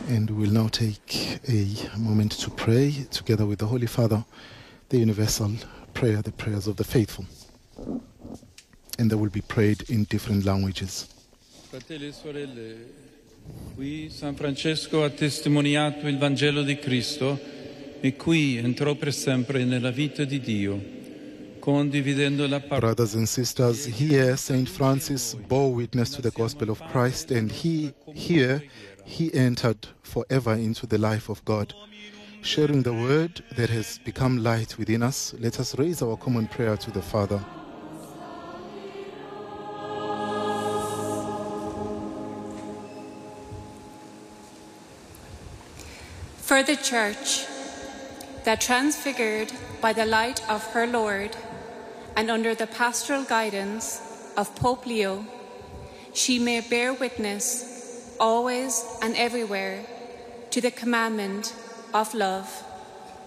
And we'll now take a moment to pray together with the Holy Father, the universal prayer, the prayers of the faithful. And they will be prayed in different languages. Fratelli e sorelle, qui San Francesco ha testimoniato il Vangelo di Cristo e qui entrò per sempre nella vita di Dio, condividendo la parola. Brothers and sisters, here Saint Francis bore witness to the gospel of Christ, and he entered forever into the life of God. Sharing the word that has become light within us, let us raise our common prayer to the Father. For the Church, that transfigured by the light of her Lord and under the pastoral guidance of Pope Leo, she may bear witness always and everywhere to the commandment of love.